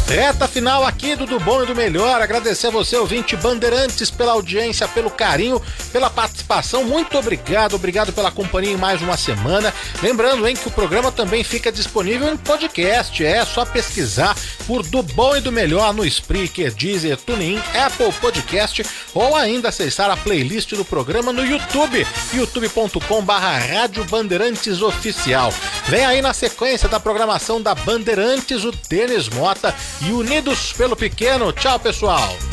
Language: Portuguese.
Reta final aqui do Bom e do Melhor. Agradecer a você, ouvinte Bandeirantes, pela audiência, pelo carinho, pela participação. Muito obrigado pela companhia em mais uma semana. Lembrando, hein, que o programa também fica disponível em podcast. É só pesquisar por Do Bom e do Melhor no Spreaker, Deezer, TuneIn, Apple Podcast ou ainda acessar a playlist do programa no YouTube, youtube.com/Rádio Bandeirantes Oficial. Vem aí na sequência da programação da Bandeirantes, o Denis Mota e Unidos pelo Pequeno. Tchau, pessoal!